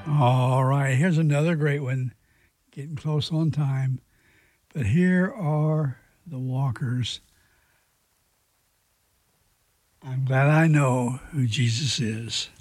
All right, here's another great one. Getting close on time. But here are the Walkers. I'm glad I know who Jesus is.